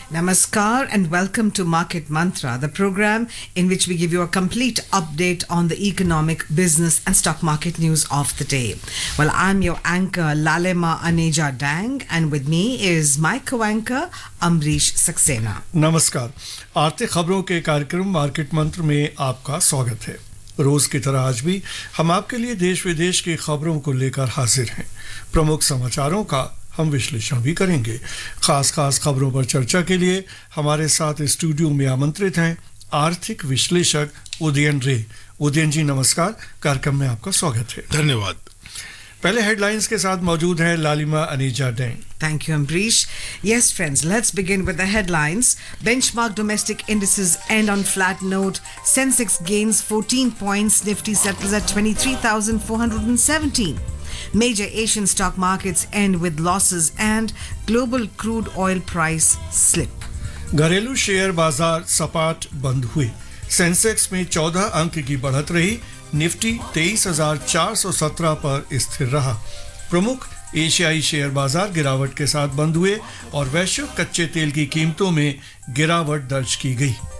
Namaskar and welcome to Market Mantra, the program in which we give you a complete update on the economic, business and stock market news of the day. Well, I'm your anchor Lalema Aneja Dang and with me is my co-anchor Amrish Saxena. नमस्कार आर्थिक खबरों के कार्यक्रम market मंत्र में आपका स्वागत है। रोज की तरह आज भी हम आपके लिए देश विदेश की खबरों को लेकर हाजिर हैं। प्रमुख समाचारों का हम विश्लेषण भी करेंगे। खास खबरों पर चर्चा के लिए हमारे साथ स्टूडियो में आमंत्रित हैं आर्थिक विश्लेषक उदयन रे। उदयन जी नमस्कार, कार्यक्रम में आपका स्वागत है। धन्यवाद। पहले हेडलाइंस के साथ मौजूद है लालिमा Aneeza dang. Thank you, Ambrish. Yes, friends, let's begin with the headlines. Benchmark domestic indices end on flat note. Sensex gains 14 points. Nifty settles at 23,417. Major Asian stock markets end with losses and global crude oil price slip. घरेलू share बाजार सपाट बंद हुए। Sensex में 14 अंक की बढ़त रही। निफ्टी 23,417 पर स्थिर रहा। प्रमुख एशियाई शेयर बाजार गिरावट के साथ बंद हुए और वैश्विक कच्चे तेल की कीमतों में गिरावट दर्ज की गई।